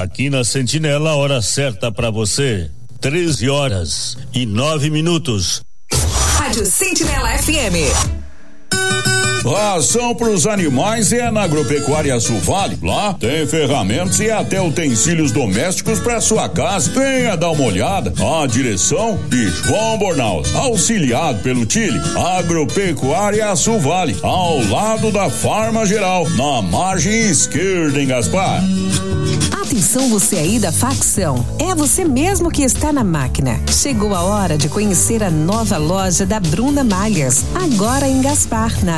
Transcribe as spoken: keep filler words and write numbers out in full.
Aqui na Sentinela, a hora certa para você, treze horas e nove minutos. Rádio Sentinela F M. Ração para os animais é na Agropecuária Sul Vale. Lá tem ferramentas e até utensílios domésticos para sua casa. Venha dar uma olhada. A direção de João Bornaus, auxiliado pelo Chile. Agropecuária Sul Vale, ao lado da Farma Geral, na margem esquerda em Gaspar. Atenção, você aí da facção, é você mesmo que está na máquina. Chegou a hora de conhecer a nova loja da Bruna Malhas, agora em Gaspar, na